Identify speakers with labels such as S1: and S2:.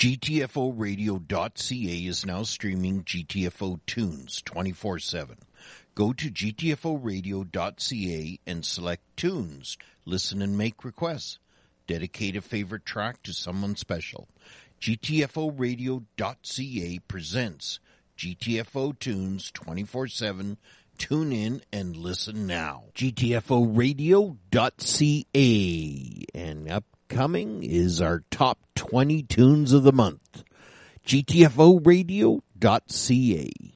S1: GTFOradio.ca is now streaming GTFO tunes 24/7. Go to GTFOradio.ca and select tunes. Listen and make requests. Dedicate a favorite track to someone special. GTFOradio.ca presents GTFO tunes 24/7. Tune in and listen now. GTFOradio.ca. And upcoming is our top 20 tunes of the month. GTFOradio.ca.